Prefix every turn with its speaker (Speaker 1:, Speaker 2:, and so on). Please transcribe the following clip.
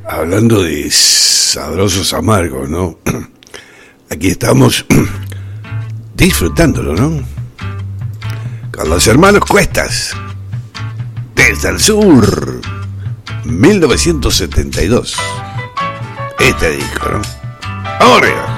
Speaker 1: Hablando de sabrosos amargos, ¿no? Aquí estamos disfrutándolo, ¿no? Con los hermanos Cuestas, desde el sur, 1972. Este disco, ¿no? ¡Ahora!